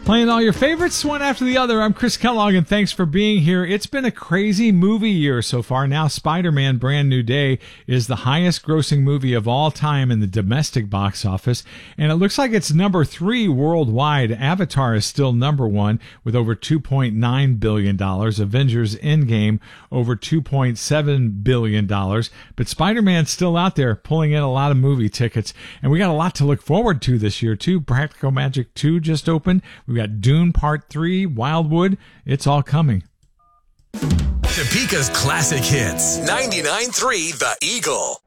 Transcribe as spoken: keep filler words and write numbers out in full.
Playing all your favorites one after the other. I'm Chris Kellogg, and thanks for being here. It's been a crazy movie year so far. Now Spider-Man Brand New Day is the highest grossing movie of all time in the domestic box office, and it looks like it's number three worldwide. Avatar is still number one with over two point nine billion dollars. Avengers Endgame over two point seven billion dollars. But Spider-Man's still out there pulling in a lot of movie tickets, and we got a lot to look forward to this year too. Practical Magic two just opened. We got Dune Part three, Wildwood. It's all coming. Topeka's classic hits. ninety-nine point three The Eagle.